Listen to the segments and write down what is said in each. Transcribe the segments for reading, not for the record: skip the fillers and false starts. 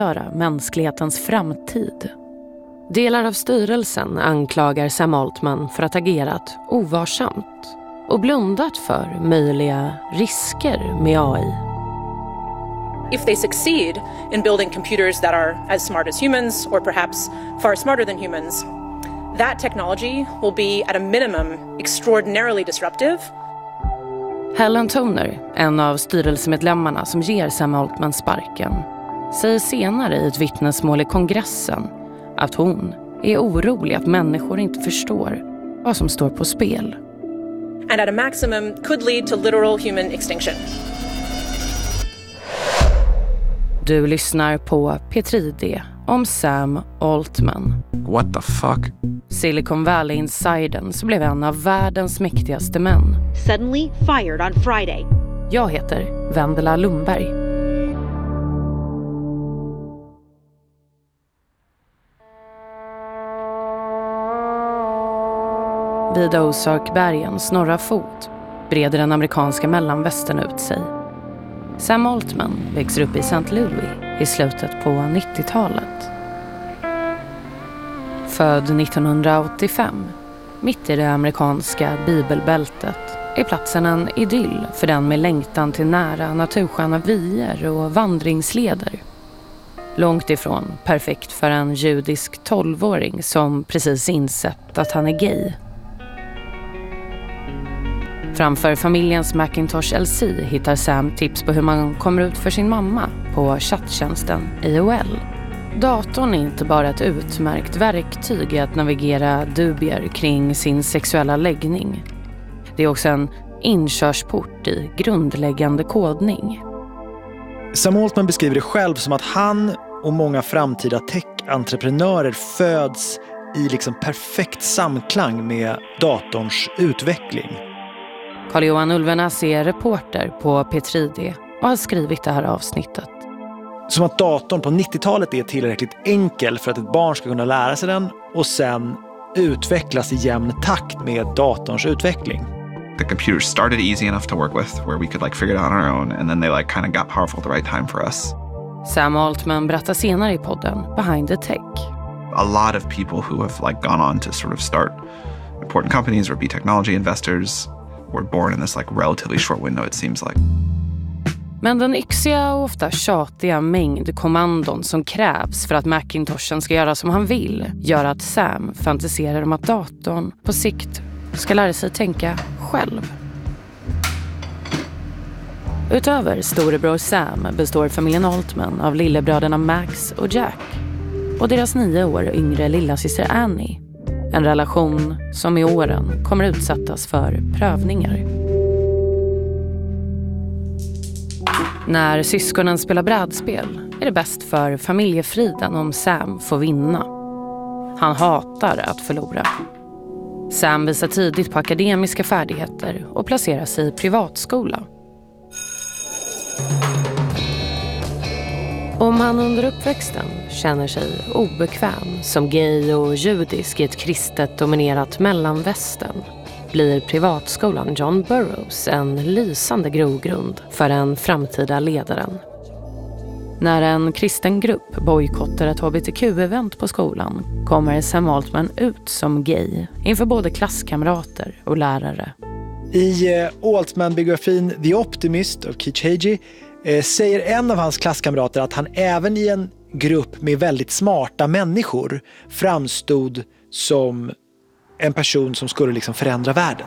mänsklighetens framtid. Delar av styrelsen anklagar Sam Altman för att agerat ovarsamt och blundat för möjliga risker med AI. If they succeed in building computers that are as smart as humans or perhaps far smarter than humans, that technology will be at a minimum extraordinarily disruptive. Helen Toner, en av styrelsemedlemmarna som ger Sam Altman sparken, säger senare i ett vittnesmål i kongressen att hon är orolig att människor inte förstår vad som står på spel. And at a maximum could lead to literal human extinction. Du lyssnar på P3D om Sam Altman. What the fuck? Silicon Valley-insidern som blev en av världens mäktigaste män. Suddenly fired on Friday. Jag heter Vendela Lundberg. Vid Ozarkbergens norra fot breder den amerikanska mellanvästern ut sig. Sam Altman växer upp i St. Louis i slutet på 90-talet. Född 1985, mitt i det amerikanska bibelbältet, är platsen en idyll för den med längtan till nära natursköna vyer och vandringsleder. Långt ifrån perfekt för en judisk 12-åring som precis insett att han är gay. Framför familjens Macintosh LC hittar Sam tips på hur man kommer ut för sin mamma på chatttjänsten AOL. Datorn är inte bara ett utmärkt verktyg i att navigera dubier kring sin sexuella läggning. Det är också en inkörsport i grundläggande kodning. Sam Altman beskriver det själv som att han och många framtida tech-entreprenörer föds i liksom perfekt samklang med datorns utveckling. Carl-Johan Ulvenäs är reporter på P3D och har skrivit det här avsnittet. Som att datorn på 90-talet är tillräckligt enkel för att ett barn ska kunna lära sig den och sen utvecklas i jämn takt med datorns utveckling. The computers started easy enough to work with where we could figure it out on our own, and then they kind of got powerful at the right time for us. Sam Altman berättar senare i podden Behind the Tech. A lot of people who have gone on to sort of start important companies or be technology investors were born in this relatively short window, it seems like. Men den yxiga och ofta tjatiga mängd kommandon som krävs för att Macintoshen ska göra som han vill gör att Sam fantiserar om att datorn på sikt ska lära sig tänka själv. Utöver storebror Sam består familjen Altman av lillebröderna Max och Jack och deras 9 år yngre lillasyster Annie. En relation som i åren kommer utsättas för prövningar. När syskonen spelar brädspel är det bäst för familjefriden om Sam får vinna. Han hatar att förlora. Sam visar tidigt på akademiska färdigheter och placerar sig i privatskola. Om han under uppväxten känner sig obekväm som gay och judisk i ett kristet dominerat mellanvästern blir privatskolan John Burroughs en lysande grogrund för den framtida ledaren. När en kristen grupp bojkottar ett hbtq-event på skolan kommer Sam Altman ut som gay inför både klasskamrater och lärare. I Altman-biografin The Optimist av Keith Hagee säger en av hans klasskamrater att han även i en grupp med väldigt smarta människor framstod som en person som skulle förändra världen.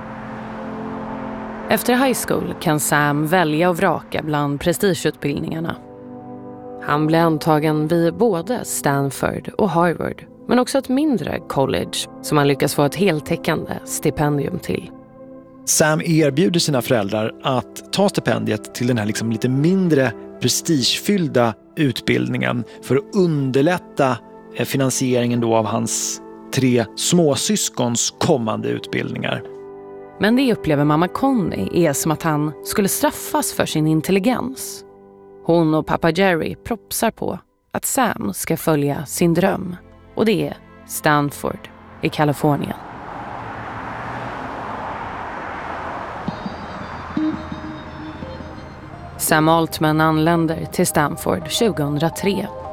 Efter high school kan Sam välja och vraka bland prestigeutbildningarna. Han blir antagen vid både Stanford och Harvard, men också ett mindre college som han lyckas få ett heltäckande stipendium till. Sam erbjuder sina föräldrar att ta stipendiet till den här lite mindre prestigefyllda utbildningen för att underlätta finansieringen då av hans 3 småsyskons kommande utbildningar. Men det upplever mamma Connie är som att han skulle straffas för sin intelligens. Hon och pappa Jerry propsar på att Sam ska följa sin dröm. Och det är Stanford i Kalifornien. Sam Altman anländer till Stanford 2003.